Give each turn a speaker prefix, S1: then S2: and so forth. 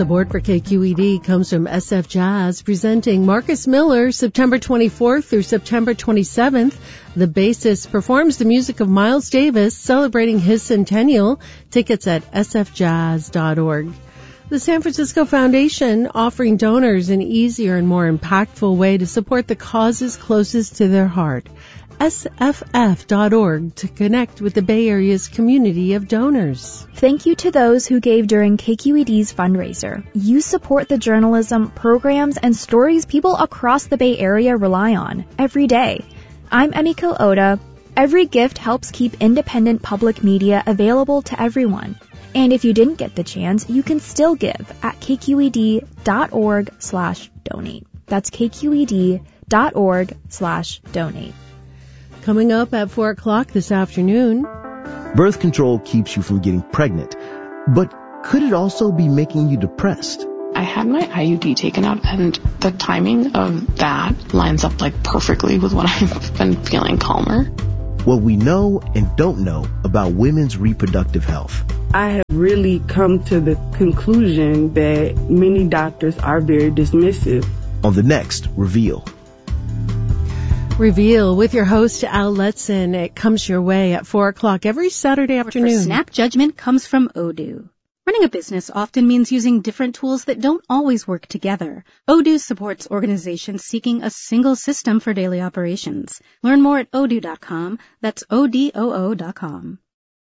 S1: Support for KQED comes from SF Jazz, presenting Marcus Miller September 24th through September 27th. The bassist performs the music of Miles Davis, celebrating his centennial. Tickets at sfjazz.org. The San Francisco Foundation offering donors an easier and more impactful way to support the causes closest to their heart. sff.org to connect with the Bay Area's community of donors.
S2: Thank you to those who gave during KQED's fundraiser. You support the journalism, programs, and stories people across the Bay Area rely on every day. I'm Emiko Oda. Every gift helps keep independent public media available to everyone. And if you didn't get the chance, you can still give at kqed.org/donate. That's kqed.org/donate.
S1: Coming up at 4 o'clock this afternoon.
S3: Birth control keeps you from getting pregnant, but could it also be making you depressed?
S4: I had my IUD taken out, and the timing of that lines up like perfectly with when I've been feeling calmer.
S3: What we know and don't know about women's reproductive health.
S5: I have really come to the conclusion that many doctors are very dismissive.
S3: On the next Reveal.
S1: Reveal with your host, Al Letson. It comes your way at 4 o'clock every Saturday afternoon.
S6: Snap judgment comes from Odoo. Running a business often means using different tools that don't always work together. Odoo supports organizations seeking a single system for daily operations. Learn more at odoo.com. That's ODOO.com.